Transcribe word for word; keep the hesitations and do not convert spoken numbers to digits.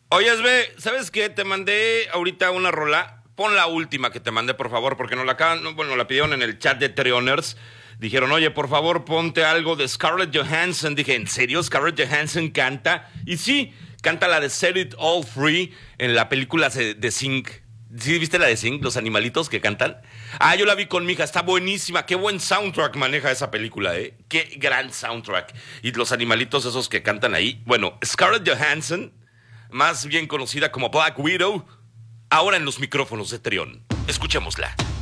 Oye, Esbe, ¿sabes qué? Te mandé ahorita una rola. Pon la última que te mandé, por favor, porque nos la acaban, no, bueno, la pidieron en el chat de Treoners. Dijeron, oye, por favor, ponte algo de Scarlett Johansson. Dije, ¿en serio Scarlett Johansson canta? Y sí, canta la de Set It All Free en la película de de Sing. ¿Sí viste la de Sing? Los animalitos que cantan. Ah, yo la vi con mi hija, está buenísima. Qué buen soundtrack maneja esa película, ¿eh? Qué gran soundtrack. Y los animalitos esos que cantan ahí. Bueno, Scarlett Johansson, más bien conocida como Black Widow, ahora en los micrófonos de Trión. Escuchémosla.